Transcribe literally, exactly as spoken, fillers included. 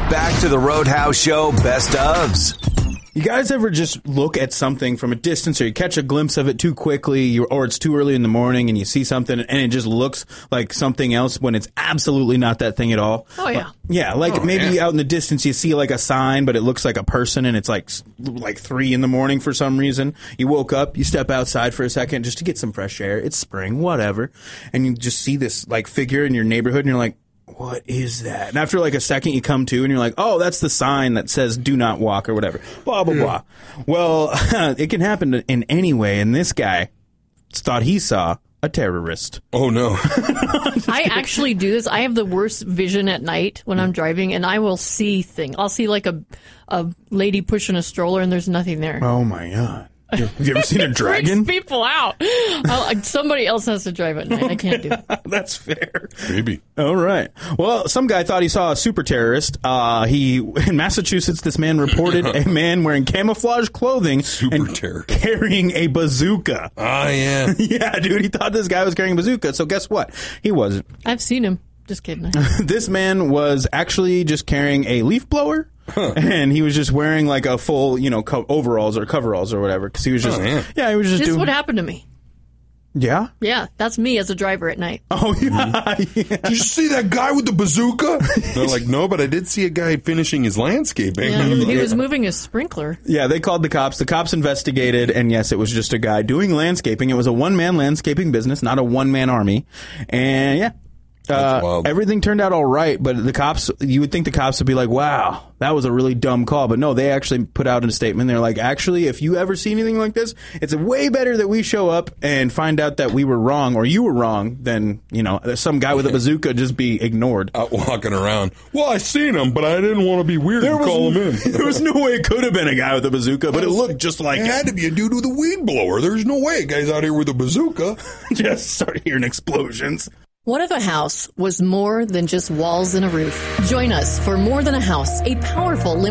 Back to the Roadhouse Show Best Ofs. You guys ever just look at something from a distance, or you catch a glimpse of it too quickly, you, or it's too early in the morning and you see something and it just looks like something else when it's absolutely not that thing at all? Oh, yeah. Yeah, like Oh, maybe yeah. out in the distance you see like a sign, but it looks like a person, and it's like like three in the morning for some reason. You woke up, you step outside for a second just to get some fresh air. It's spring, whatever. And you just see this like figure in your neighborhood and you're like, what is that? And after like a second, you come to and you're like, oh, that's the sign that says do not walk or whatever. Blah, blah, blah. Well, it can happen in any way. And this guy thought he saw a terrorist. Oh, no. I actually do this. I have the worst vision at night when I'm driving, and I will see things. I'll see like a, a lady pushing a stroller, and there's nothing there. Oh, my God. Have you ever seen a dragon? Freaks people out. I'll, somebody else has to drive at night. I can't do it. That's fair. Maybe. All right. Well, some guy thought he saw a super terrorist. Uh, he in Massachusetts, this man reported a man wearing camouflage clothing Super and terrorist. carrying a bazooka. Ah, yeah. Yeah, dude. He thought this guy was carrying a bazooka. So guess what? He wasn't. I've seen him. Just kidding. This man was actually just carrying a leaf blower. Huh. And he was just wearing like a full, you know, co- overalls or coveralls or whatever. Because he was just, Oh, yeah. yeah, he was just This is doing. what happened to me. Yeah. Yeah, that's me as a driver at night. Oh yeah. yeah. Did you see that guy with the bazooka? They're like, no, but I did see a guy finishing his landscaping. Yeah, he was moving his sprinkler. Yeah, they called the cops. The cops investigated, and yes, it was just a guy doing landscaping. It was a one-man landscaping business, not a one-man army. And yeah, uh, wild. everything turned out all right. But the cops, you would think the cops would be like, wow, that was a really dumb call. But no, they actually put out a statement. They're like, actually, if you ever see anything like this, it's way better that we show up and find out that we were wrong or you were wrong than, you know, some guy with a bazooka just be ignored. Out walking around. Well, I seen him, but I didn't want to be weird and call him in. There was no way it could have been a guy with a bazooka, but it looked just like it. It had to be a dude with a weed blower. There's no way a guy's out here with a bazooka. Just start hearing explosions. What if a house was more than just walls and a roof? Join us for More Than a House, a powerful